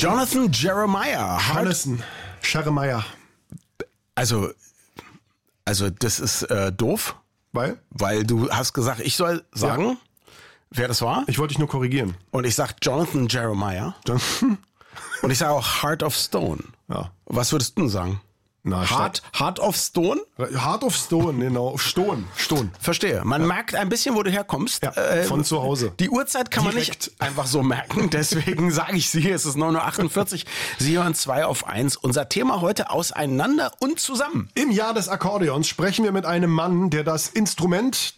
Jonathan Jeremiah. Jeremiah. Also das ist doof. Weil du hast gesagt, ich soll sagen, wer das war. Ich wollte dich nur korrigieren. Und ich sag Jonathan Jeremiah. Und ich sage auch Heart of Stone. Ja. Was würdest du denn sagen? Na, Heart of Stone? Heart of Stone, genau. Stone. Verstehe. Man merkt ein bisschen, wo du herkommst. Ja, von zu Hause. Die Uhrzeit kann man nicht einfach so merken. Deswegen sage ich sie. Es ist 9:48 Uhr. Sie hören 2 auf 1. Unser Thema heute: Auseinander und zusammen. Im Jahr des Akkordeons sprechen wir mit einem Mann, der das Instrument